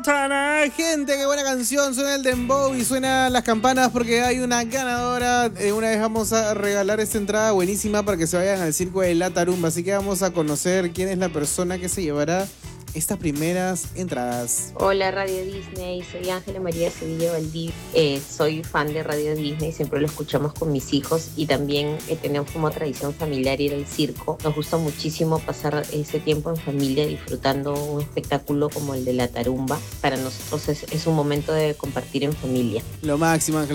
Tana, gente, qué buena canción, suena el dembow y suenan las campanas porque hay una ganadora. Una vez vamos a regalar esta entrada buenísima para que se vayan al circo de la Tarumba, así que vamos a conocer quién es la persona que se llevará estas primeras entradas. Hola Radio Disney, soy Ángela María Sevilla Valdivia. Soy fan de Radio Disney, siempre lo escuchamos con mis hijos y también tenemos como tradición familiar ir al circo. Nos gusta muchísimo pasar ese tiempo en familia disfrutando un espectáculo como el de la Tarumba. Para nosotros es un momento de compartir en familia. Lo máximo, Ángela.